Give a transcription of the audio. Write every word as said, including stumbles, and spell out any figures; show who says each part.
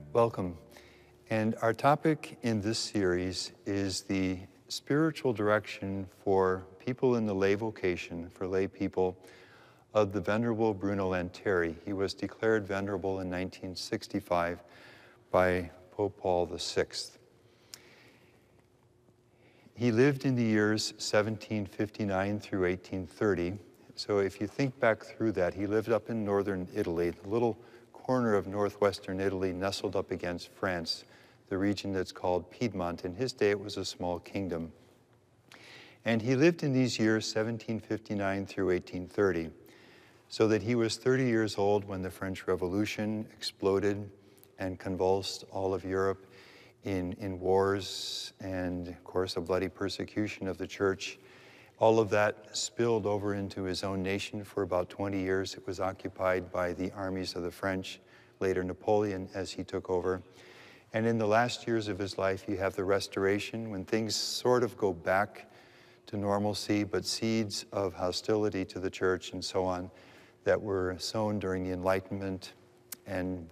Speaker 1: Welcome. And our topic in this series is the spiritual direction for people in the lay vocation, for lay people, of the Venerable Bruno Lanteri. He was declared venerable in nineteen sixty-five by Pope Paul the Sixth. He lived in the years seventeen fifty-nine through eighteen thirty. So if you think back through that, he lived up in northern Italy, the little corner of northwestern Italy nestled up against France, the region that's called Piedmont. In his day, it was a small kingdom. And he lived in these years seventeen fifty-nine through eighteen thirty, so that he was thirty years old when the French Revolution exploded and convulsed all of Europe in, in wars and, of course, a bloody persecution of the church. All of that spilled over into his own nation for about twenty years. It was occupied by the armies of the French, later Napoleon, as he took over. And in the last years of his life, you have the Restoration, when things sort of go back to normalcy, but seeds of hostility to the church and so on that were sown during the Enlightenment and